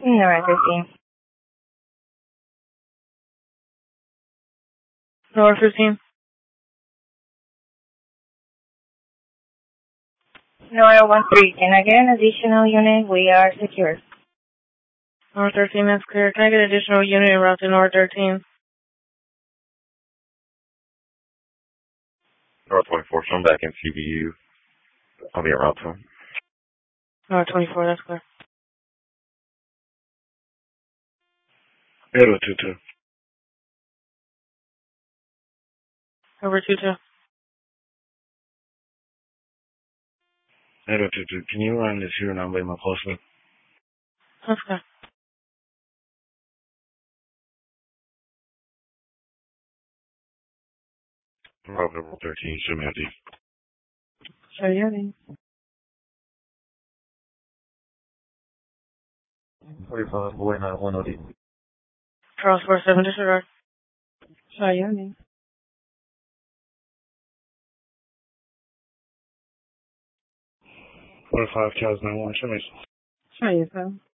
Nora 15. Nora 15. Nora 13. Can I get an additional unit? We are secure. Nora 13, that's clear. Can I get an additional unit en route to Nora 13? Nora 24, so I'm back in CBU. I'll be around soon. Nora 24, that's clear. Edo 22. Over 22. Edo 22. Can you run this here number in my postal? That's clear. Route number 13, show me ID. Show you ID. 45, boy, 9108. Charles 47, disregard. Show you ID. 45, Charles 91, show me. Show you, sir.